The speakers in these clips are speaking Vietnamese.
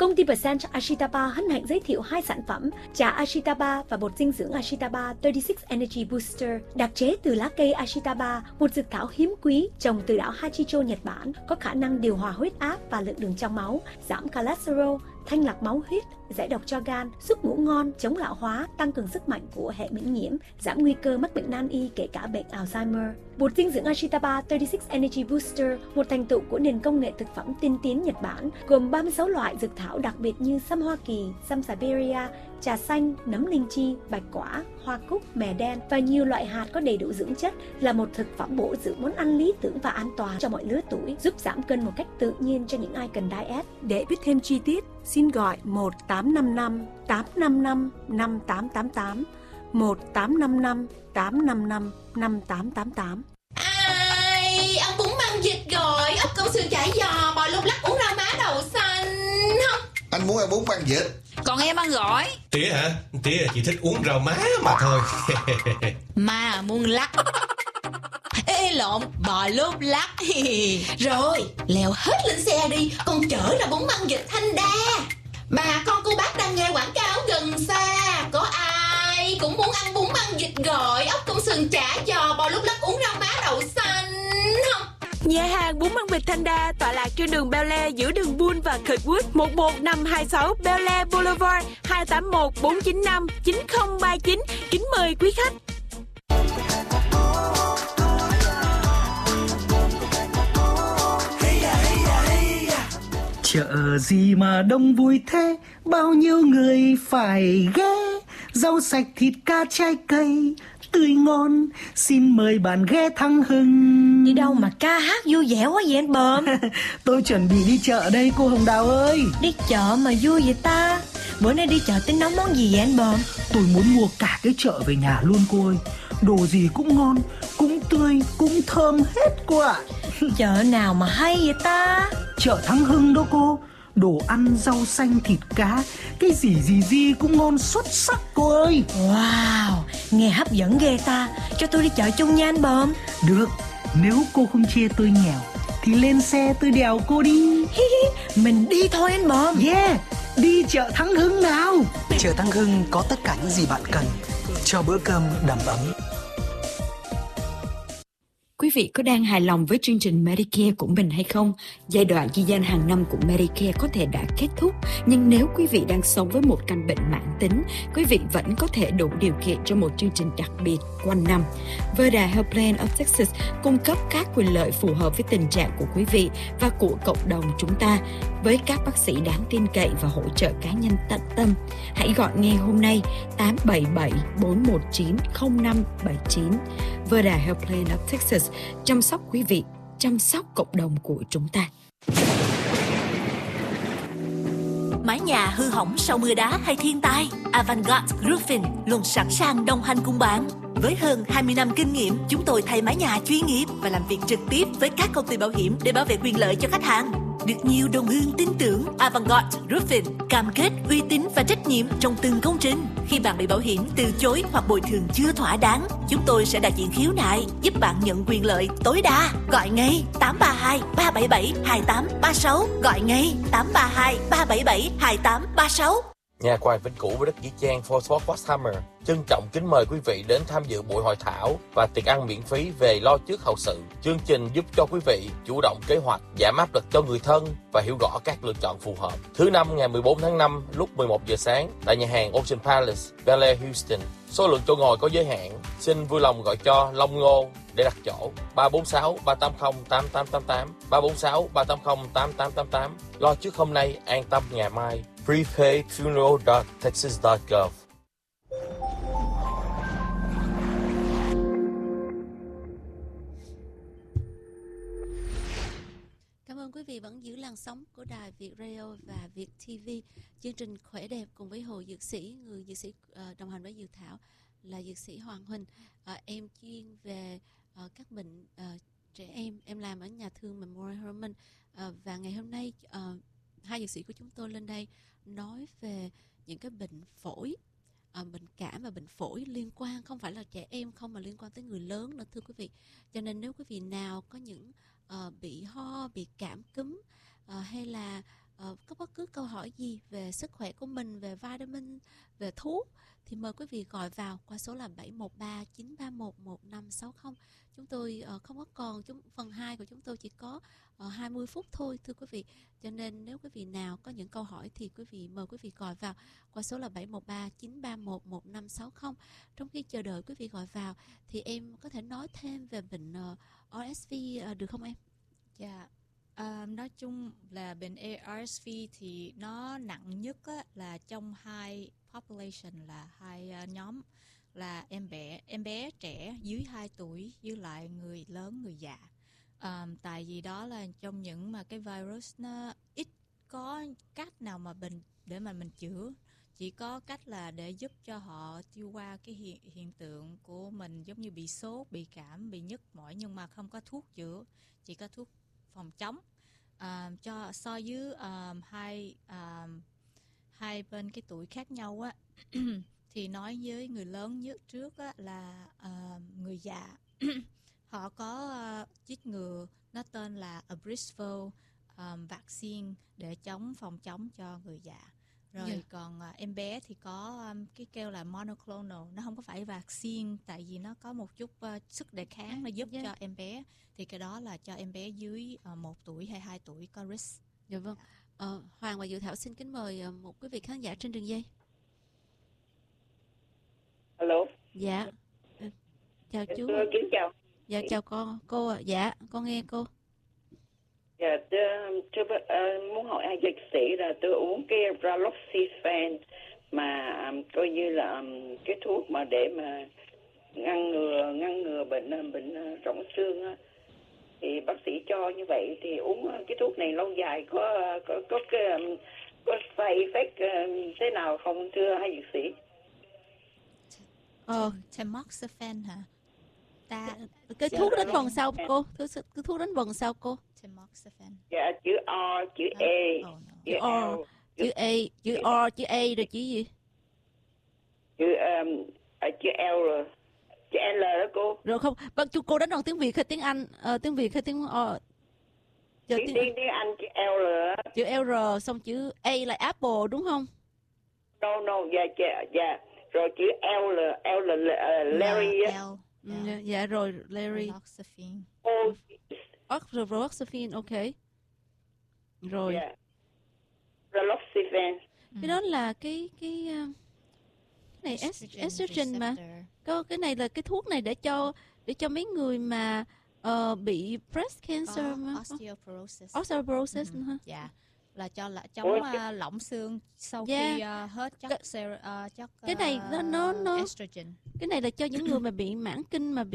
Công ty Percent Ashitaba hân hạnh giới thiệu 2 sản phẩm trà Ashitaba và bột dinh dưỡng Ashitaba 36 Energy Booster, đặc chế từ lá cây Ashitaba, một dược thảo hiếm quý trồng từ đảo Hachicho, Nhật Bản, có khả năng điều hòa huyết áp và lượng đường trong máu, giảm cholesterol, thanh lọc máu huyết, giải độc cho gan, giúp ngủ ngon, chống lão hóa, tăng cường sức mạnh của hệ miễn nhiễm, giảm nguy cơ mắc bệnh nan y kể cả bệnh Alzheimer. Bột dinh dưỡng Ashitaba 36 Energy Booster, một thành tựu của nền công nghệ thực phẩm tiên tiến Nhật Bản, gồm 36 loại dược thảo đặc biệt như sâm Hoa Kỳ, sâm Siberia, trà xanh, nấm linh chi, bạch quả, hoa cúc, mè đen và nhiều loại hạt có đầy đủ dưỡng chất, là một thực phẩm bổ dưỡng món ăn lý tưởng và an toàn cho mọi lứa tuổi, giúp giảm cân một cách tự nhiên cho những ai cần diet. Để biết thêm chi tiết, xin gọi 1855 855 5888, 1855 855 5888. Ai ăn bún măng vịt rồi, ốc câu sườn chả giò, bò lúc lắc, uống rau má đậu xanh không? Anh muốn ăn bún măng vịt. Còn em ăn gỏi. Tía hả? Tía chỉ thích uống rau má mà thôi. Mà muốn lắc. Ê lộn, bò lúc lắc. Rồi, leo hết lên xe đi, con chở ra bún măng vịt Thanh Đa. Bà con cô bác đang nghe quảng cáo gần xa, có ai cũng muốn ăn bún măng vịt gọi, ốc công sườn chả giò, bò lúc lắc, uống rau má đậu xanh không? Nhà hàng bún măng vịt Thanh Đa tọa lạc trên đường Bel Air giữa đường Bull và Kirkwood, 11526 Bel Air Boulevard, 281 495 9039. Kính mời quý khách. Chợ gì mà đông vui thế, bao nhiêu người phải ghé, rau sạch thịt cá trái cây tươi ngon, xin mời bạn ghé Thăng Hưng. Đi đâu mà ca hát vui vẻ quá vậy anh Bờm? Tôi chuẩn bị đi chợ đây cô Hồng Đào ơi. Đi chợ mà vui vậy ta? Bữa nay đi chợ tính nấu món gì vậy anh Bờm? Tôi muốn mua cả cái chợ về nhà luôn cô ơi. Đồ gì cũng ngon, cũng tươi, cũng thơm hết cô ạ. Chợ nào mà hay vậy ta? Chợ Thăng Hưng đó cô. Đồ ăn, rau xanh, thịt cá, cái gì cũng ngon xuất sắc cô ơi. Wow, nghe hấp dẫn ghê ta. Cho tôi đi chợ chung nha anh Bờm. Được, nếu cô không chê tôi nghèo thì lên xe tôi đèo cô đi. Mình đi thôi anh Bờm. Yeah, đi chợ Thăng Hưng nào. Chợ Thăng Hưng có tất cả những gì bạn cần cho bữa cơm đầm ấm. Quý vị có đang hài lòng với chương trình Medicare của mình hay không? Giai đoạn ghi danh hàng năm của Medicare có thể đã kết thúc, nhưng nếu quý vị đang sống với một căn bệnh mãn tính, quý vị vẫn có thể đủ điều kiện cho một chương trình đặc biệt quanh năm. Verda Health Plan of Texas cung cấp các quyền lợi phù hợp với tình trạng của quý vị và của cộng đồng chúng ta, với các bác sĩ đáng tin cậy và hỗ trợ cá nhân tận tâm. Hãy gọi ngay hôm nay 877-419-0579. Verda Health Plan of Texas, chăm sóc quý vị, chăm sóc cộng đồng của chúng ta. Mái nhà hư hỏng sau mưa đá hay thiên tai, Avantgarde Roofing luôn sẵn sàng đồng hành cùng bạn. Với hơn 20 năm kinh nghiệm, chúng tôi thay mái nhà chuyên nghiệp và làm việc trực tiếp với các công ty bảo hiểm để bảo vệ quyền lợi cho khách hàng. Được nhiều đồng hương tin tưởng, Avantgarde Roofing cam kết uy tín và trách nhiệm trong từng công trình. Khi bạn bị bảo hiểm từ chối hoặc bồi thường chưa thỏa đáng, chúng tôi sẽ đại diện khiếu nại, giúp bạn nhận quyền lợi tối đa. Gọi ngay 832 377 2836. Gọi ngay 832 377 2836. Nhà khoai Vĩnh Cửu với đất Dĩ Trang Fort Hammer trân trọng kính mời quý vị đến tham dự buổi hội thảo và tiệc ăn miễn phí về lo trước hậu sự. Chương trình giúp cho quý vị chủ động kế hoạch, giảm áp lực cho người thân và hiểu rõ các lựa chọn phù hợp. Thứ năm ngày 14 tháng 5 lúc 11 giờ sáng tại nhà hàng Ocean Palace, Bel Air, Houston. Số lượng chỗ ngồi có giới hạn. Xin vui lòng gọi cho Long Ngô để đặt chỗ. 346 380 8888, 346 380 8888. Lo trước hôm nay, an tâm ngày mai. prepaidfuneral.texas.gov. Cảm ơn quý vị vẫn giữ làn sóng của đài Việt Radio và Việt TV. Chương trình Khỏe Đẹp cùng với Hồ Dược Sĩ, người dược sĩ đồng hành với Dự Thảo là dược sĩ Hoàng Huỳnh. Em chuyên về các bệnh trẻ em. Em làm ở nhà thương Memorial Hermann. Và ngày hôm nay hai dược sĩ của chúng tôi lên đây nói về những cái bệnh phổi, bệnh cảm và bệnh phổi liên quan không phải là trẻ em không mà liên quan tới người lớn nữa thưa quý vị. Cho nên nếu quý vị nào có những bị ho, bị cảm cúm hay là có bất cứ câu hỏi gì về sức khỏe của mình, về vitamin, về thuốc, thì mời quý vị gọi vào qua số là 713-931-1560. Chúng tôi không có còn, phần 2 của chúng tôi chỉ có 20 phút thôi thưa quý vị. Cho nên nếu quý vị nào có những câu hỏi thì mời quý vị gọi vào qua số là 713-931-1560. Trong khi chờ đợi quý vị gọi vào thì em có thể nói thêm về bệnh RSV được không em? Dạ. Nói chung là bệnh RSV thì nó nặng nhất á, là trong hai population, là hai nhóm, là em bé trẻ dưới 2 tuổi với lại người lớn, người già. Tại vì đó là trong những mà cái virus nó ít có cách nào mà để mà mình chữa, chỉ có cách là để giúp cho họ tiêu qua cái hiện tượng của mình, giống như bị sốt, bị cảm, bị nhức mỏi, nhưng mà không có thuốc chữa, chỉ có thuốc phòng chống. So với hai bên cái tuổi khác nhau á, thì nói với người lớn nhất trước á, là người già họ có chích ngừa, nó tên là Abrysvo vaccine để phòng chống cho người già. Rồi còn em bé thì có cái kêu là monoclonal, nó không có phải vaccine, tại vì nó có một chút sức đề kháng, nó giúp cho em bé, thì cái đó là cho em bé dưới 1 tuổi hay 2 tuổi có risk. Dạ vâng. Hoàng và Dự Thảo xin kính mời một quý vị khán giả trên đường dây. Alo. Dạ. Chào chú. Kính chào. Dạ chào cô ạ. Dạ con nghe cô. Dạ, tôi muốn hỏi anh dược sĩ là tôi uống cái Raloxifene mà coi như là cái thuốc mà để mà ngăn ngừa bệnh rỗng xương á, thì bác sĩ cho như vậy thì uống cái thuốc này lâu dài có side effect thế nào không thưa hai dược sĩ? Tamoxifen hả? Cái thuốc đánh vần sau cô, cái thuốc đánh vần sau cô. Tamoxifen. Dạ, chữ O, chữ E, chữ R, chữ A, chữ R, chữ A rồi chữ gì? Chữ L, chữ L đó cô. Rồi không, cô đánh bằng tiếng Việt hay tiếng Anh? Tiếng Việt hay tiếng tiếng Anh chữ L. Chữ L xong chữ A là Apple đúng không? No, dạ. Rồi chữ L là Larry á. Dạ rồi Larry. Raloxifene, ok. Rồi. Yeah. Raloxifene. Cái đó là cái này estrogen mà. Cái này là cái thuốc này để cho mấy người mà bị breast cancer mà. Osteoporosis nữa hả? Dạ. Là chống lỏng xương sau khi hết chất cái này nó estrogen. Cái này là cho những người mà bị mãn kinh, mà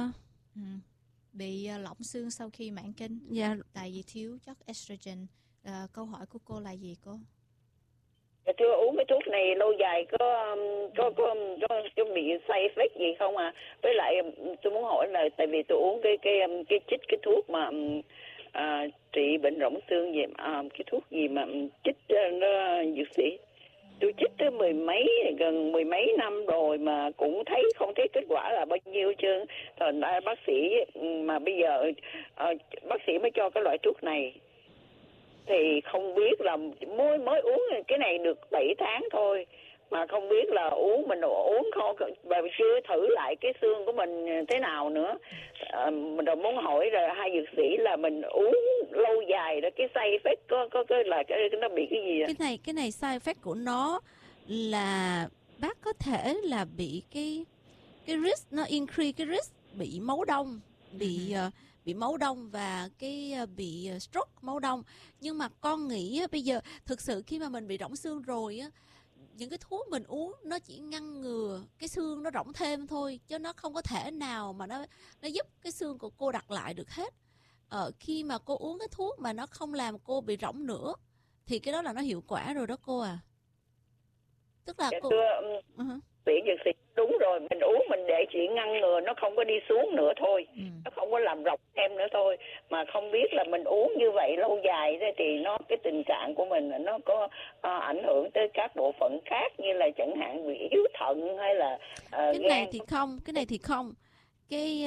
bị lỏng xương sau khi mãn kinh. Dạ. Tại vì thiếu chất estrogen. Câu hỏi của cô là gì cô? Thưa, uống cái thuốc này lâu dài có bị side effect gì không à? Với lại tôi muốn hỏi là tại vì tôi uống cái chích cái thuốc mà trị bệnh rỗng xương gì, cái thuốc gì mà chích nó dược sĩ, tôi chích tới gần mười mấy năm rồi mà cũng không thấy kết quả là bao nhiêu chứ. Thành ra bác sĩ mà bây giờ bác sĩ mới cho cái loại thuốc này thì không biết là mới uống cái này được 7 tháng thôi mà không biết là mình uống không và chưa thử lại cái xương của mình thế nào nữa. Mình rồi muốn hỏi rồi hai dược sĩ là mình uống lâu dài đó cái side effect có là nó bị cái gì? Cái này side effect của nó là bác có thể là bị cái risk, nó increase cái risk bị máu đông, bị máu đông và bị stroke máu đông. Nhưng mà con nghĩ bây giờ thực sự khi mà mình bị rỗng xương rồi á, những cái thuốc mình uống nó chỉ ngăn ngừa cái xương nó rỗng thêm thôi, chứ nó không có thể nào mà nó giúp cái xương của cô đặt lại được hết. Khi mà cô uống cái thuốc mà nó không làm cô bị rỗng nữa thì cái đó là nó hiệu quả rồi đó cô à. Tức là cô vị dược sĩ đúng rồi, mình uống mình để chỉ ngăn ngừa nó không có đi xuống nữa thôi, nó không có làm rộng thêm nữa thôi. Mà không biết là mình uống như vậy lâu dài thì cái tình trạng của mình nó có ảnh hưởng tới các bộ phận khác, như là chẳng hạn bị yếu thận hay là cái này thì không, cái này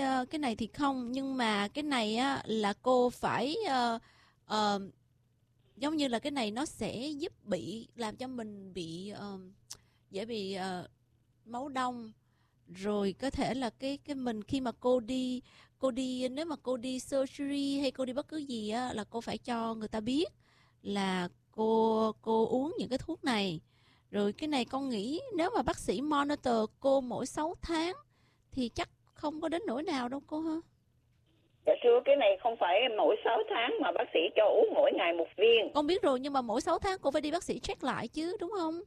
thì không, nhưng mà cái này á là cô phải giống như là cái này nó sẽ giúp làm cho mình bị dễ bị máu đông, rồi có thể là cái mình khi mà cô đi nếu mà cô đi surgery hay cô đi bất cứ gì á, là cô phải cho người ta biết là cô uống những cái thuốc này. Rồi cái này con nghĩ nếu mà bác sĩ monitor cô mỗi 6 tháng thì chắc không có đến nỗi nào đâu cô ha. Dạ thưa, cái này không phải mỗi 6 tháng mà bác sĩ cho uống mỗi ngày 1 viên. Con biết rồi, nhưng mà mỗi 6 tháng cô phải đi bác sĩ check lại chứ, đúng không?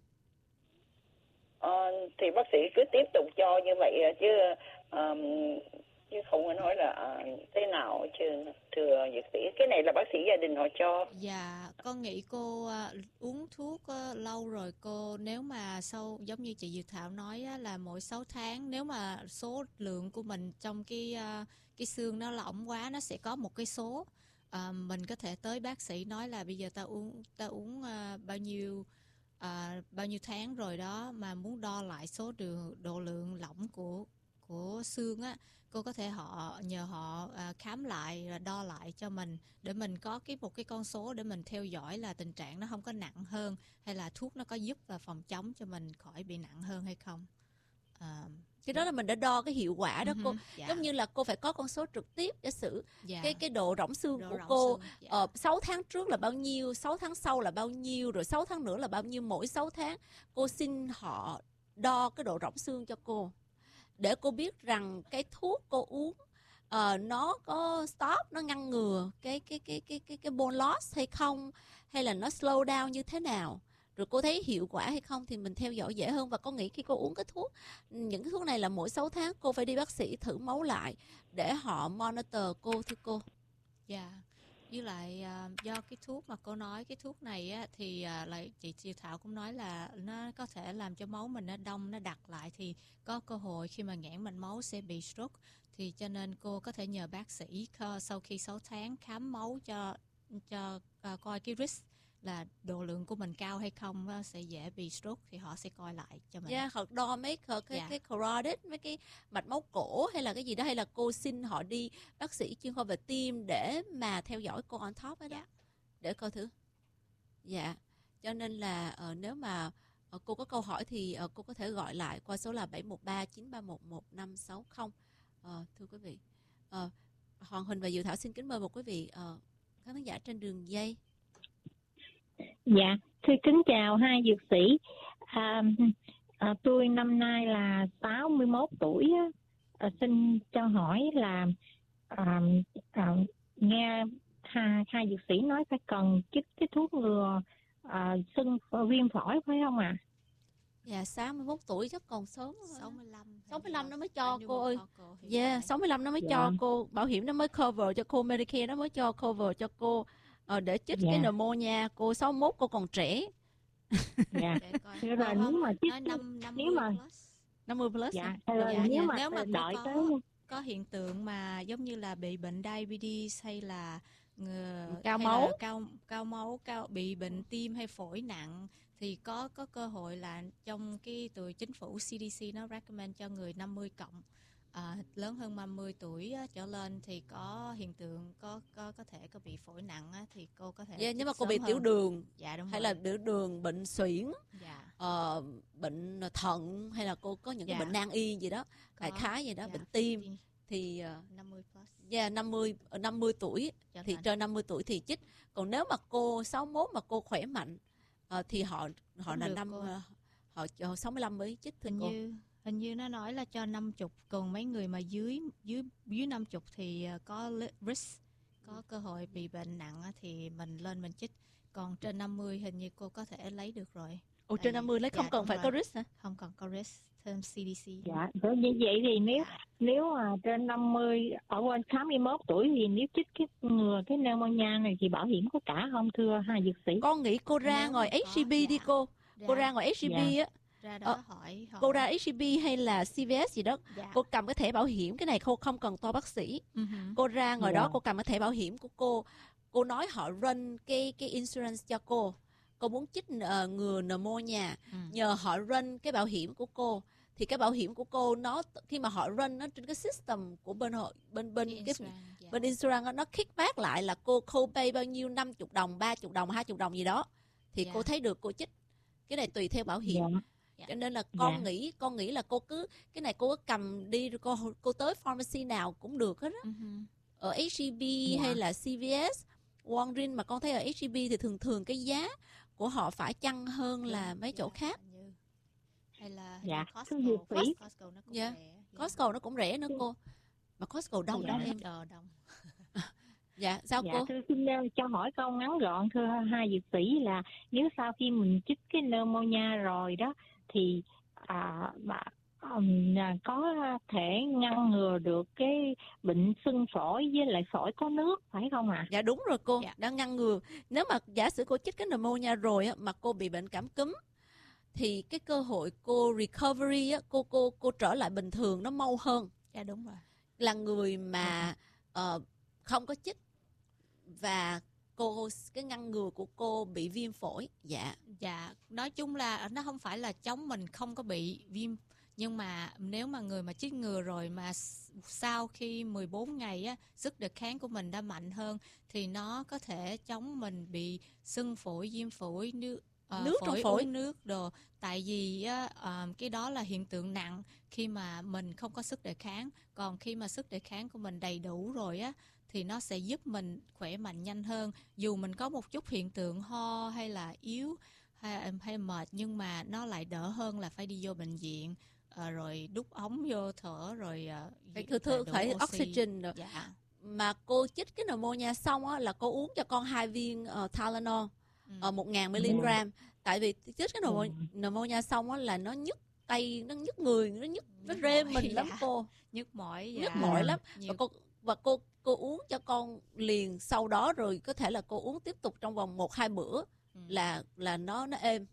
Thì bác sĩ cứ tiếp tục cho như vậy chứ không có nói là thế nào chứ thưa dược sĩ. Cái này là bác sĩ gia đình họ cho. Dạ, con nghĩ cô uống thuốc lâu rồi cô, nếu mà giống như chị Diệu Thảo nói á, là mỗi 6 tháng, nếu mà số lượng của mình trong cái xương nó lỏng quá, nó sẽ có một cái số. Mình có thể tới bác sĩ nói là bây giờ ta uống bao nhiêu tháng rồi đó, mà muốn đo lại độ lượng lỏng của xương á, cô có thể nhờ họ khám lại và đo lại cho mình, để mình có một cái con số để mình theo dõi là tình trạng nó không có nặng hơn, hay là thuốc nó có giúp và phòng chống cho mình khỏi bị nặng hơn hay không. Cái đó là mình đã đo cái hiệu quả đó cô. Dạ. Giống như là cô phải có con số trực tiếp, giả sử Dạ. cái độ rỗng xương Độ của rỗng cô xương, dạ. 6 tháng trước là bao nhiêu, 6 tháng sau là bao nhiêu, rồi 6 tháng nữa là bao nhiêu. Mỗi 6 tháng cô xin họ đo cái độ rỗng xương cho cô, để cô biết rằng cái thuốc cô uống nó có stop, nó ngăn ngừa cái bone loss hay không, hay là nó slow down như thế nào. Rồi cô thấy hiệu quả hay không thì mình theo dõi dễ hơn. Và con nghĩ khi cô uống những cái thuốc này là mỗi 6 tháng cô phải đi bác sĩ thử máu lại để họ monitor cô, thưa cô. Dạ. Với lại do cái thuốc mà cô nói, cái thuốc này á, thì lại chị Diệu Thảo cũng nói là nó có thể làm cho máu mình nó đông, nó đặc lại, thì có cơ hội khi mà nghẽn mạch máu sẽ bị stroke. Thì cho nên cô có thể nhờ bác sĩ sau khi 6 tháng khám máu cho coi cái risk là độ lượng của mình cao hay không, sẽ dễ bị stroke, thì họ sẽ coi lại cho mình. Dạ, họ đo mấy cái carotid, mấy cái mạch máu cổ hay là cái gì đó, hay là cô xin họ đi bác sĩ chuyên khoa về tim để mà theo dõi cô on top đó, để coi thử. Dạ, cho nên là nếu mà cô có câu hỏi thì cô có thể gọi lại qua số là 713-931-1560. Thưa quý vị, Hoàng Huỳnh và Diệu Thảo xin kính mời một quý vị khán giả trên đường dây. Dạ, thưa kính chào hai dược sĩ. Tôi năm nay là 61 tuổi. Xin cho hỏi là nghe hai dược sĩ nói phải cần chích cái thuốc ngừa sưng viêm phổi phải không ạ? Dạ, 61 tuổi chắc còn sớm. 65 nó mới cho cô ơi. Dạ, 65 nó mới cho cô, bảo hiểm nó mới cover cho cô, Medicare nó mới cho cover cho cô để chích cái pneumonia. Cô 61 cô còn trẻ. Dạ. Rồi nếu mà chích 50 plus. Dạ. Nếu mà đợi tới có hiện tượng mà giống như là bị bệnh diabetes hay là cao máu, bị bệnh tim hay phổi nặng, thì có cơ hội là trong từ chính phủ CDC nó recommend cho người 50 cộng, lớn hơn 30 tuổi trở lên thì có hiện tượng có thể có bị phổi nặng thì cô có thể. Nhưng mà cô bị tiểu đường, hay là tiểu đường, bệnh suyễn, bệnh thận, hay là cô có những cái bệnh nan y gì đó, đại khái gì đó, bệnh tim thì 50 plus. 50 tuổi thì trên 50 tuổi thì chích. Còn nếu mà cô 61 mà cô khỏe mạnh thì họ là họ 65 mới chích. Hình như nó nói là cho 50, còn mấy người mà dưới 50 thì có risk, có cơ hội bị bệnh nặng thì mình lên mình chích. Còn trên 50 hình như cô có thể lấy được rồi. Trên 50 lấy không cần phải có risk hả? Không cần có risk, thêm CDC. Dạ, như vậy thì nếu mà trên 50 ở bên 61 tuổi thì nếu chích cái ngừa cái pneumonia này thì bảo hiểm có trả không thưa hai dược sĩ? Con nghĩ cô ra ngoài HCB đi cô. Cô ra ngoài HCB á. Ra đó hỏi cô ra HCB hay là CVS gì đó, cô cầm cái thẻ bảo hiểm, cái này cô không cần to bác sĩ. Cô ra ngoài đó cô cầm cái thẻ bảo hiểm của cô nói họ run cái insurance cho cô muốn chích ngừa pneumonia, nhờ họ run cái bảo hiểm của cô thì cái bảo hiểm của cô nó khi mà họ run nó trên cái system của bên họ bên insurance nó kickback lại là cô co-pay bao nhiêu, 50 đồng, 30 đồng, 20 đồng gì đó thì cô thấy được cô chích. Cái này tùy theo bảo hiểm. Cho nên là con nghĩ là cô cứ cái này cô cứ cầm đi rồi cô tới pharmacy nào cũng được hết á. Ở H-E-B hay là CVS, Walgreens mà con thấy ở H-E-B thì thường cái giá của họ phải chăng hơn là mấy chỗ khác. Hay là Costco nó cũng rẻ. Costco nó cũng rẻ nữa cô. Mà Costco đông lắm em. Đông. Dạ, sao cô? Thưa xin cho hỏi câu ngắn gọn thưa hai dược sĩ là nếu sau khi mình chích cái pneumonia rồi đó thì có thể ngăn ngừa được cái bệnh sưng phổi với lại phổi có nước phải không ạ? Dạ đúng rồi cô, đã ngăn ngừa. Nếu mà giả sử cô chích cái pneumonia rồi á, mà cô bị bệnh cảm cúm thì cái cơ hội cô recovery á, cô trở lại bình thường nó mau hơn. Dạ đúng rồi. Là người mà không có chích và cái ngăn ngừa của cô bị viêm phổi. Dạ, nói chung là nó không phải là chống mình không có bị viêm, nhưng mà nếu mà người mà chích ngừa rồi mà sau khi 14 ngày á, sức đề kháng của mình đã mạnh hơn thì nó có thể chống mình bị sưng phổi, viêm phổi, nước trong phổi, uống nước đồ. Tại vì cái đó là hiện tượng nặng khi mà mình không có sức đề kháng. Còn khi mà sức đề kháng của mình đầy đủ rồi á thì nó sẽ giúp mình khỏe mạnh nhanh hơn. Dù mình có một chút hiện tượng ho hay là yếu hay mệt, nhưng mà nó lại đỡ hơn là phải đi vô bệnh viện rồi đút ống vô thở rồi phải oxygen rồi. Mà cô chích cái pneumonia xong á là cô uống cho con 2 viên Tylenol 1.000 mg. Tại vì chích cái pneumonia xong á là nó nhức tay, nó nhức người, nó rê mình lắm cô. Nhức mỏi lắm. Và cô uống cho con liền sau đó, rồi có thể là cô uống tiếp tục trong vòng 1-2 bữa là nó êm.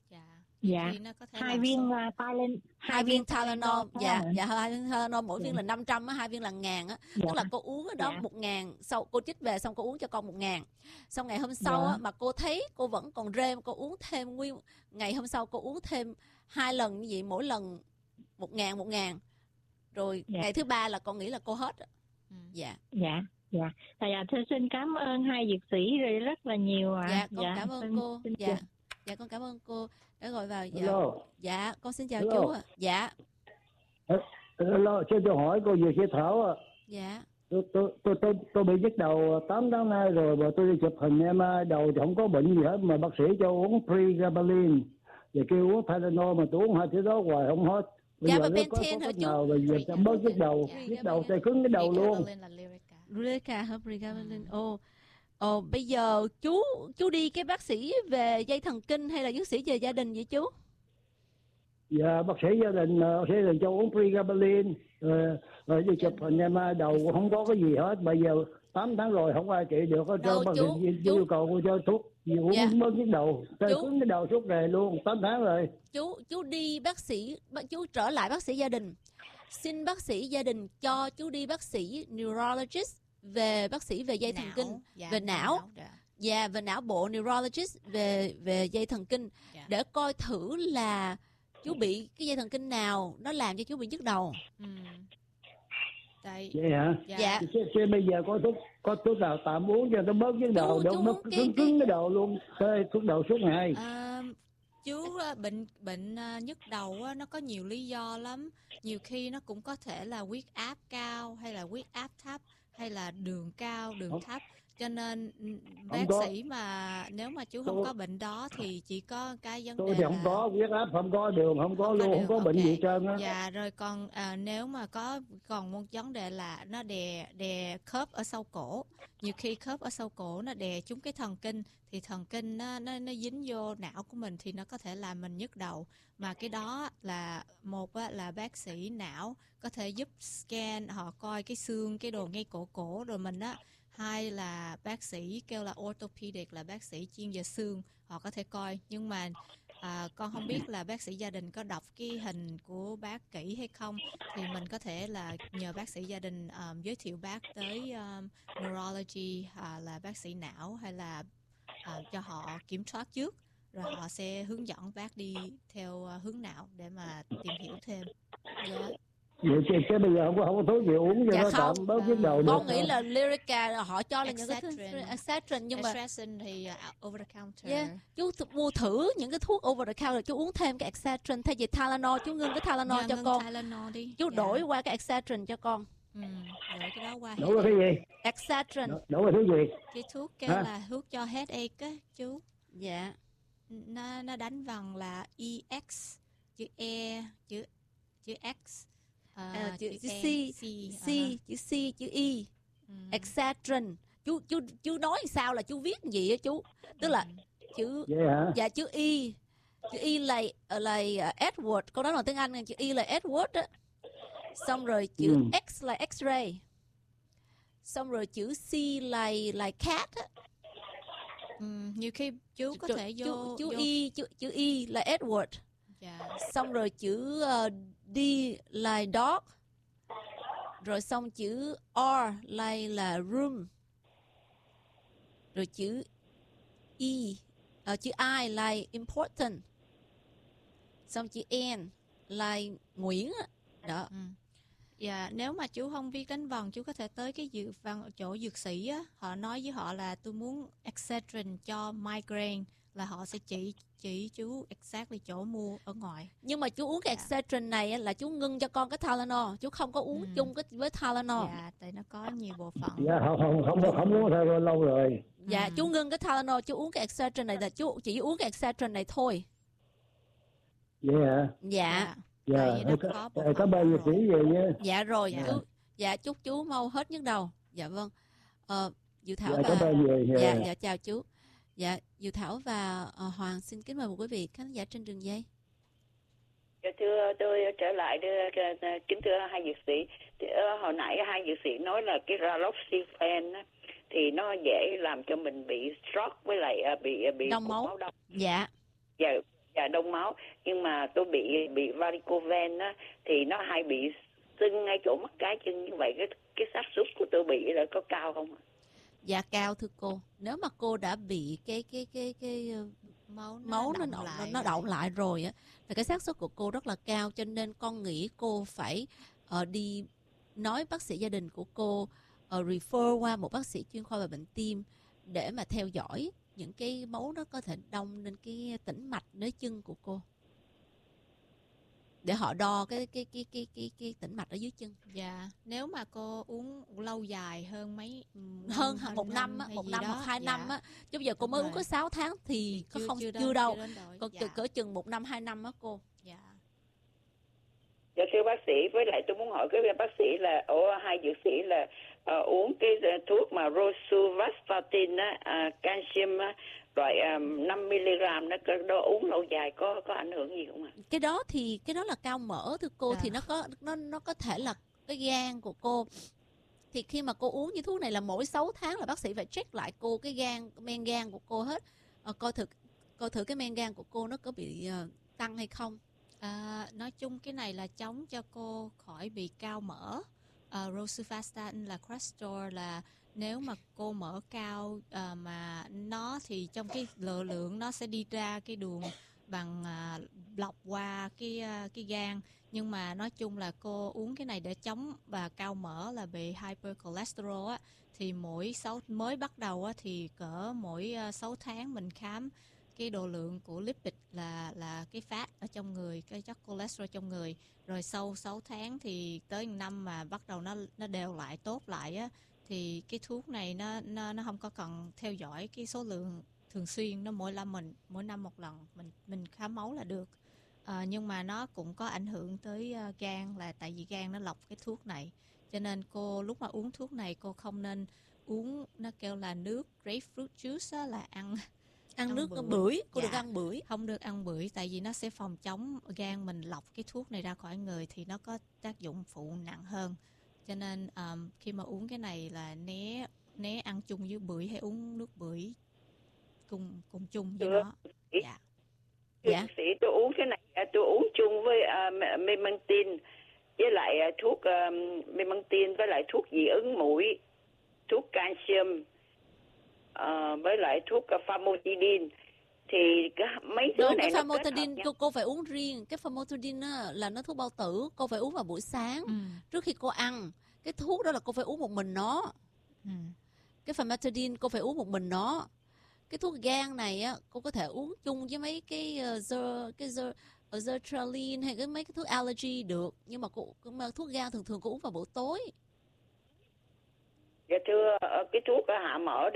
Dạ. 2 viên Tylenol. 2 viên Tylenol. Dạ, 2 viên Tylenol, mỗi viên là 500 á, 2 viên là 1.000 á. Tức là cô uống ở đó 1.000, sau cô chích về xong cô uống cho con 1.000. Xong ngày hôm sau á mà cô thấy cô vẫn còn rêm, cô uống thêm ngày hôm sau cô uống thêm 2 lần như vậy, mỗi lần 1.000. Rồi ngày thứ 3 là con nghĩ là cô hết. Dạ. Thưa xin cảm ơn hai dược sĩ rất là nhiều ạ. Dạ, con cảm ơn cô. Dạ, con cảm ơn cô đã gọi vào. Dạ, con xin chào chú ạ. Dạ. Hello, cho hỏi cô dược sĩ Thảo ạ. Dạ. Tôi bị nhức đầu 8 tháng nay rồi, và tôi đi chụp hình MRI đầu thì không có bệnh gì hết, mà bác sĩ cho uống pregabalin, rồi kêu uống Tylenol mà tôi uống hai thứ đó hoài không hết. Bây giờ nó có cách nào bây giờ cho bớt nhức đầu tay cứng cái đầu luôn. Lyrica hả? Pregabalin. Bây giờ chú đi cái bác sĩ về dây thần kinh hay là bác sĩ về gia đình vậy chú? Dạ, bác sĩ gia đình cho uống pregabalin, rồi đi chụp hình MRI đầu không có cái gì hết. Bây giờ 8 tháng rồi không ai trị được, cho bác sĩ yêu cầu cô cho thuốc uống bớt nhức đầu, tay cứng cái đầu suốt ngày luôn, 8 tháng rồi. Chú đi bác sĩ, chú trở lại bác sĩ gia đình, xin bác sĩ gia đình cho chú đi bác sĩ neurologist, về bác sĩ về dây thần kinh, về não. Dạ, về não bộ, neurologist về dây thần kinh, để coi thử là chú bị cái dây thần kinh nào nó làm cho chú bị nhức đầu. Vậy hả? Dạ. Chứ bây giờ có thuốc nào tạm uống cho nó bớt nhức đầu, nó cứng cái đầu luôn, thuốc đầu suốt ngày. Chú bệnh nhức đầu nó có nhiều lý do lắm. Nhiều khi nó cũng có thể là huyết áp cao hay là huyết áp thấp, hay là đường cao, đường thấp. Cho nên bác sĩ mà nếu mà chú không có bệnh đó thì chỉ có cái vấn đề tôi thì không có huyết áp, không có đường, không có luôn, không có bệnh gì hết trơn á. Dạ, rồi còn nếu mà còn một vấn đề là nó đè khớp ở sau cổ. Nhiều khi khớp ở sau cổ nó đè trúng cái thần kinh, thì thần kinh nó dính vô não của mình thì nó có thể làm mình nhức đầu. Mà cái đó là một là bác sĩ não có thể giúp scan họ coi cái xương, cái đồ ngay cổ rồi mình á. Hai là bác sĩ kêu là orthopedic, là bác sĩ chuyên về xương, họ có thể coi. Nhưng mà con không biết là bác sĩ gia đình có đọc cái hình của bác kỹ hay không, thì mình có thể là nhờ bác sĩ gia đình giới thiệu bác tới neurology, là bác sĩ não, hay là cho họ kiểm soát trước. rồi họ sẽ hướng dẫn bác đi theo hướng nào để mà tìm hiểu thêm. Vậy chứ bây giờ không có thuốc gì uống cho nó tạm bớt nhức đầu được. Con nghĩ là Lyrica họ cho là những cái Excedrin, nhưng mà Excedrin thì over the counter. Chú mua thử những cái thuốc over the counter, chú uống thêm cái Excedrin thay vì Tylenol, chú ngưng cái Tylenol cho con. Tylenol đi. Chú đổi qua cái Excedrin cho con. Đổi cái đó qua. Đổi qua cái gì? Excedrin. Đổi qua thứ gì? Cái thuốc kêu là thuốc cho headache á chú. Dạ. Nó đánh vần là EX, chữ E, chữ X. Chữ C, chữ E. Excedrin. Chú nói sao là chú viết gì á chú? Tức là chữ chữ E. Chữ E là Edward, câu đó là tiếng Anh, chữ E là Edward á. Xong rồi chữ X là X-ray. Xong rồi chữ C là cat á. Nhiều khi chú có thể vô chữ E là Edward. Xong rồi chữ D là dog. Rồi xong chữ R là room. Rồi chữ chữ I là important. Xong chữ N là Nguyễn á. Đó. Nếu mà chú không biết đánh vần, chú có thể tới cái chỗ dược sĩ á, họ nói với họ là tôi muốn Excedrin cho migraine, là họ sẽ chỉ chú exactly chỗ mua ở ngoài. Nhưng mà chú uống cái Excedrin này là chú ngưng cho con cái Tylenol, chú không có uống chung với Tylenol. Tại nó có nhiều bộ phận. Không uống Tylenol lâu rồi. Chú ngưng cái Tylenol, chú uống cái Excedrin này là chú chỉ uống cái Excedrin này thôi. Vậy hả? Dạ. Có bao nhiêu sĩ về nhé. Dạ rồi. Chúc chú mau hết nhức đầu. Dạ vâng. Diệu Thảo và chào chú. Dạ, Diệu Thảo và Hoàng xin kính mời một quý vị khán giả trên đường dây. Thưa, tôi trở lại kính thưa hai dược sĩ. Hồi nãy hai dược sĩ nói là cái Raloxifene thì nó dễ làm cho mình bị stroke với lại bị đông máu đông. Dạ, đông máu. Nhưng mà tôi bị varicose vein á, thì nó hay bị sưng ngay chỗ mắt cá chân. Như vậy cái xác suất của tôi bị là có cao không? Dạ cao thưa cô. Nếu mà cô đã bị cái máu nó đọng lại rồi á, thì cái xác suất của cô rất là cao, cho nên con nghĩ cô phải đi nói bác sĩ gia đình của cô refer qua một bác sĩ chuyên khoa về bệnh tim để mà theo dõi những cái máu nó có thể đông lên cái tĩnh mạch nới chân của cô, để họ đo cái tĩnh mạch ở dưới chân. Dạ, nếu mà cô uống lâu dài hơn một năm hoặc 2 năm á, chứ bây giờ cô mới uống có 6 tháng thì chưa đâu. Còn cỡ chừng 1 năm 2 năm á cô. Dạ. Dạ thưa bác sĩ, với lại tôi muốn hỏi cái bác sĩ là hai dược sĩ là uống cái thuốc mà rosuvastatin á, canxi á, loại 5 mg đó uống lâu dài có ảnh hưởng gì không ạ? Cái đó là cao mỡ thưa cô, thì nó có thể là cái gan của cô. Thì khi mà cô uống như thuốc này là mỗi 6 tháng là bác sĩ phải check lại cô cái men gan của cô hết, coi thử cái men gan của cô nó có bị tăng hay không. Nói chung cái này là chống cho cô khỏi bị cao mỡ. Rosuvastatin là cholesterol, là nếu mà cô mỡ cao mà nó thì trong cái lượng nó sẽ đi ra cái đường bằng lọc qua cái gan. Nhưng mà nói chung là cô uống cái này để chống và cao mỡ là bị hypercholesterol á, thì mới bắt đầu á, thì cỡ mỗi 6 tháng mình khám cái độ lượng của lipid là cái fat ở trong người, cái chất cholesterol trong người. Rồi sau 6 tháng thì tới 1 năm mà bắt đầu nó đều lại tốt lại á, thì cái thuốc này nó không có cần theo dõi cái số lượng thường xuyên, nó mỗi năm một lần mình khám máu là được. Nhưng mà nó cũng có ảnh hưởng tới gan, là tại vì gan nó lọc cái thuốc này, cho nên cô lúc mà uống thuốc này cô không nên uống, nó kêu là nước grapefruit juice á, là ăn nước bưởi. Cô được ăn bưởi? Không được ăn bưởi, tại vì nó sẽ phòng chống gan mình lọc cái thuốc này ra khỏi người thì nó có tác dụng phụ nặng hơn. Cho nên khi mà uống cái này là né ăn chung với bưởi, hay uống nước bưởi cùng chung với nó. Dạ. Sĩ tôi uống cái này, tôi uống chung với memantine với lại thuốc memantine với lại thuốc dị ứng mũi, thuốc canxium với lại thuốc famotidine. thì mấy thứ Rồi, này cái nó kết hợp famotidine cô phải uống riêng. Cái famotidine á, là nó thuốc bao tử, cô phải uống vào buổi sáng trước khi cô ăn. Cái thuốc đó là cô phải uống một mình nó. Cái famotidine cô phải uống một mình nó. Cái thuốc gan này á, cô có thể uống chung với mấy cái sertraline hay mấy cái thuốc allergy được, nhưng mà thuốc gan thường cô uống vào buổi tối. Dạ thưa, cái thuốc hạ mỡ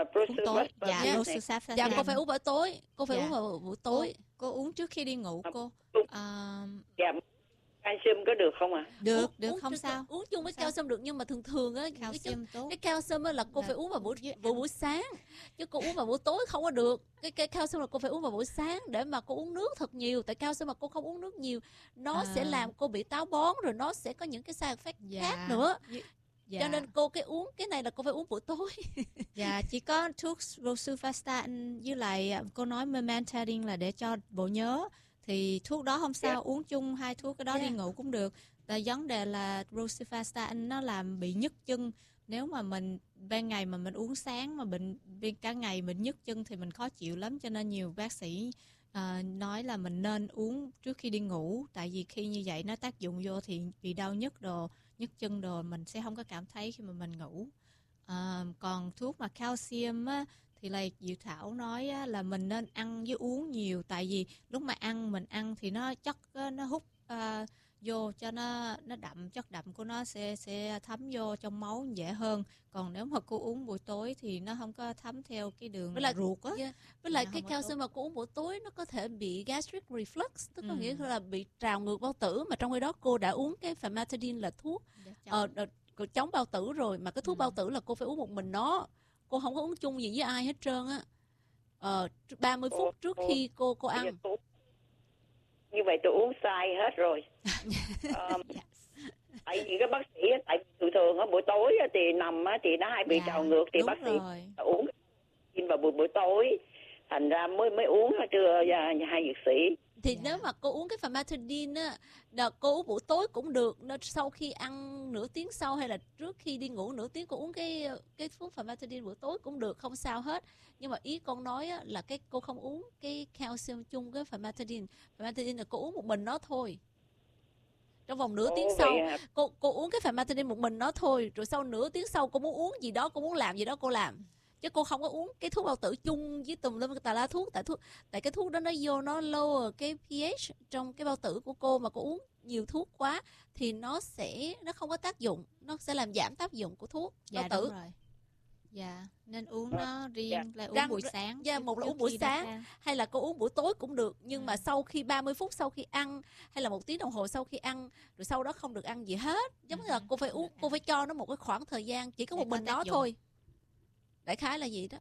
Dạ, cô phải uống buổi tối. Cô phải uống vào buổi tối. Cô uống trước khi đi ngủ cô. Dạ, calcium có được không ạ? Được, không sao. Uống chung với calcium được, nhưng mà thường á cái calcium á là cô phải uống vào buổi sáng, chứ cô uống vào buổi tối không có được. Cái calcium là cô phải uống vào buổi sáng để mà cô uống nước thật nhiều. Tại calcium mà cô không uống nước nhiều, nó sẽ làm cô bị táo bón, rồi nó sẽ có những cái side effect khác nữa. Cho nên cô uống cái này là cô phải uống buổi tối. Dạ, chỉ có thuốc rosuvastatin với lại cô nói memantadine là để cho bộ nhớ. Thì thuốc đó không sao, uống chung hai thuốc cái đó đi ngủ cũng được. Tại vấn đề là rosuvastatin nó làm bị nhức chân. Nếu mà mình ban ngày mà mình uống sáng mà bệnh cả ngày mình nhức chân thì mình khó chịu lắm. Cho nên nhiều bác sĩ nói là mình nên uống trước khi đi ngủ. Tại vì khi như vậy nó tác dụng vô thì bị đau nhức chân đồ mình sẽ không có cảm thấy khi mà mình ngủ. Còn thuốc mà calcium á, thì là Diệu Thảo nói á, là mình nên ăn với uống nhiều. Tại vì lúc mà mình ăn thì nó chất nó hút vô cho nó đậm, chất đậm của nó sẽ thấm vô trong máu dễ hơn. Còn nếu mà cô uống buổi tối thì nó không có thấm theo cái đường ruột á. Với lại cái calcium mà cô uống buổi tối nó có thể bị gastric reflux, tức có nghĩa là bị trào ngược bao tử, mà trong khi đó cô đã uống cái famotidine là thuốc chống bao tử rồi, mà cái thuốc bao tử là cô phải uống một mình nó. Cô không có uống chung gì với ai hết trơn á. 30 phút trước khi cô ăn. Như vậy tôi uống sai hết rồi. Tại vì cái bác sĩ, tại vì thường ở buổi tối thì nằm thì nó hay bị trào ngược, thì bác sĩ uống vào buổi tối, thành ra mới uống trưa hai dược sĩ. Thì nếu mà cô uống cái famotidine á, cô uống buổi tối cũng được, sau khi ăn nửa tiếng sau hay là trước khi đi ngủ nửa tiếng cô uống cái thuốc famotidine buổi tối cũng được, không sao hết. Nhưng mà ý con nói á, là cô không uống cái calcium chung với famotidine. Famotidine là cô uống một mình nó thôi. Trong vòng nửa tiếng sau cô uống cái famotidine một mình nó thôi, rồi sau nửa tiếng sau cô muốn uống gì đó, cô muốn làm gì đó cô làm. Chứ cô không có uống cái thuốc bao tử chung với tùm lum tà la thuốc. Tại cái thuốc đó nó vô nó lower cái pH trong cái bao tử của cô, mà cô uống nhiều thuốc quá thì nó không có tác dụng, nó sẽ làm giảm tác dụng của thuốc bao tử. Đúng rồi. Dạ, nên uống nó riêng, là uống buổi sáng. Dạ, một là uống buổi sáng hay là cô uống buổi tối cũng được, nhưng mà sau khi 30 phút sau khi ăn hay là 1 tiếng đồng hồ sau khi ăn, rồi sau đó không được ăn gì hết. Giống như là cô phải uống, cô phải cho nó một cái khoảng thời gian chỉ có một mình nó thôi. Đại khái là gì đó.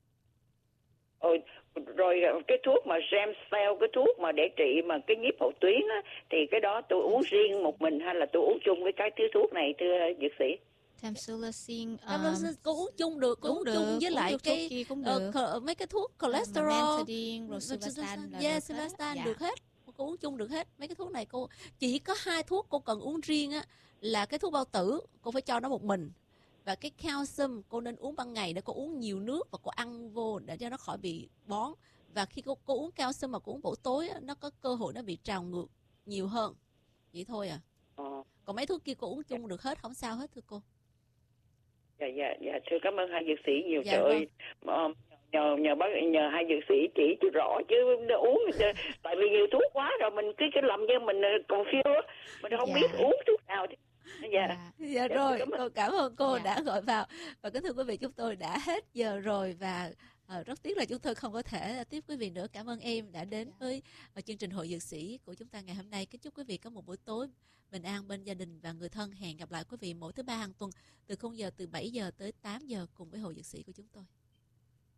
Rồi cái thuốc mà Gemcell, cái thuốc mà để trị mà cái nhiếp hậu tuyến á, thì cái đó tôi uống riêng một mình hay là tôi uống chung với cái thứ thuốc này thưa dược sĩ? Tamsulosin cô uống chung được, cô uống chung với lại cái mấy cái thuốc cholesterol, rosuvastatin được hết. Cô uống chung được hết. Mấy cái thuốc này cô chỉ có 2 thuốc cô cần uống riêng á, là cái thuốc bao tử cô phải cho nó một mình, và cái calcium cô nên uống ban ngày để cô uống nhiều nước và cô ăn vô để cho nó khỏi bị bón. Và khi cô uống calcium mà cô uống buổi tối nó có cơ hội nó bị trào ngược nhiều hơn. Vậy thôi à. Còn mấy thuốc kia cô uống chung được hết, không sao hết thưa cô. Dạ thưa cảm ơn hai dược sĩ nhiều. Trời ơi, nhờ hai dược sĩ chỉ rõ chứ uống tại vì nhiều thuốc quá rồi mình cái làm như mình confused, mình không biết uống thuốc nào. Dạ rồi, cô cảm ơn cô đã gọi vào. Và kính thưa quý vị, chúng tôi đã hết giờ rồi và rất tiếc là chúng tôi không có thể tiếp quý vị nữa. Cảm ơn em đã đến với chương trình Hội Dược Sĩ của chúng ta ngày hôm nay. Kính chúc quý vị có một buổi tối bình an bên gia đình và người thân. Hẹn gặp lại quý vị mỗi thứ Ba hàng tuần từ khung giờ từ 7 giờ tới 8 giờ cùng với Hội Dược Sĩ của chúng tôi.